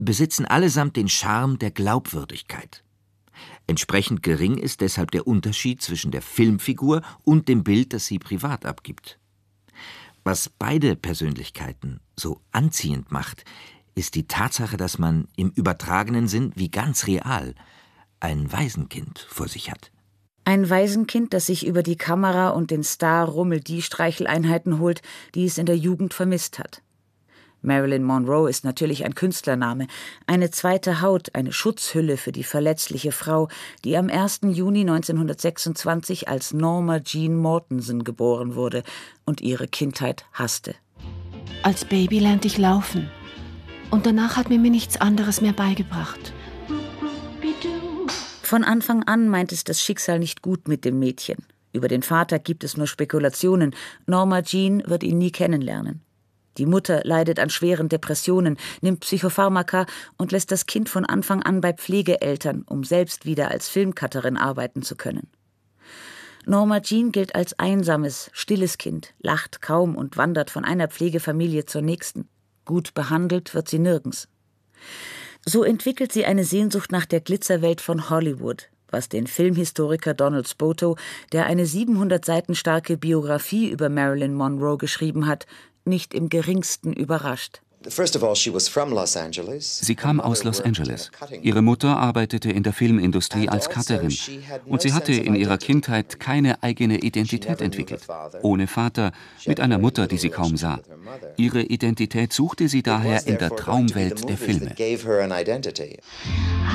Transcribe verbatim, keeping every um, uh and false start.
besitzen allesamt den Charme der Glaubwürdigkeit. Entsprechend gering ist deshalb der Unterschied zwischen der Filmfigur und dem Bild, das sie privat abgibt. Was beide Persönlichkeiten so anziehend macht, ist die Tatsache, dass man im übertragenen Sinn wie ganz real ein Waisenkind vor sich hat. Ein Waisenkind, das sich über die Kamera und den Star Rummel die Streicheleinheiten holt, die es in der Jugend vermisst hat. Marilyn Monroe ist natürlich ein Künstlername, eine zweite Haut, eine Schutzhülle für die verletzliche Frau, die am ersten Juni neunzehnhundertsechsundzwanzig als Norma Jean Mortensen geboren wurde und ihre Kindheit hasste. Als Baby lernte ich laufen und danach hat mir mir nichts anderes mehr beigebracht. Von Anfang an meint es das Schicksal nicht gut mit dem Mädchen. Über den Vater gibt es nur Spekulationen. Norma Jean wird ihn nie kennenlernen. Die Mutter leidet an schweren Depressionen, nimmt Psychopharmaka und lässt das Kind von Anfang an bei Pflegeeltern, um selbst wieder als Filmcutterin arbeiten zu können. Norma Jean gilt als einsames, stilles Kind, lacht kaum und wandert von einer Pflegefamilie zur nächsten. Gut behandelt wird sie nirgends. So entwickelt sie eine Sehnsucht nach der Glitzerwelt von Hollywood, was den Filmhistoriker Donald Spoto, der eine siebenhundert Seiten starke Biografie über Marilyn Monroe geschrieben hat, nicht im geringsten überrascht. Sie kam aus Los Angeles. Ihre Mutter arbeitete in der Filmindustrie als Cutterin und sie hatte in ihrer Kindheit keine eigene Identität entwickelt. Ohne Vater, mit einer Mutter, die sie kaum sah. Ihre Identität suchte sie daher in der Traumwelt der Filme.